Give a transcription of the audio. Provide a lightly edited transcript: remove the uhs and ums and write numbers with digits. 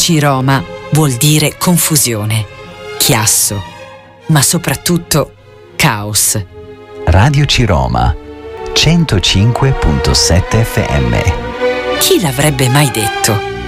C-Roma vuol dire confusione, chiasso, ma soprattutto caos. Radio C-Roma 105.7 FM. Chi l'avrebbe mai detto?